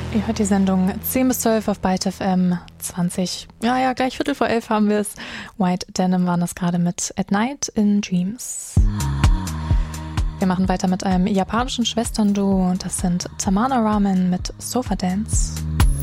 Ihr hört die Sendung 10 bis 12 auf Byte FM 20. Ja, gleich 11:15 haben wir es. White Denim waren das gerade mit At Night in Dreams. Wir machen weiter mit einem japanischen Schwesternduo und das sind Tamana Ramen mit Sofa Dance.